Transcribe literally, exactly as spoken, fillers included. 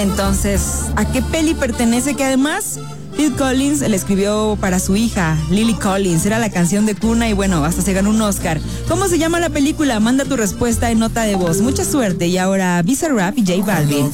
Entonces, ¿a qué peli pertenece? Que además Phil Collins le escribió para su hija, Lily Collins. Era la canción de cuna y bueno, hasta se ganó un Oscar. ¿Cómo se llama la película? Manda tu respuesta en nota de voz. Mucha suerte. Y ahora Bizarrap y J Balvin.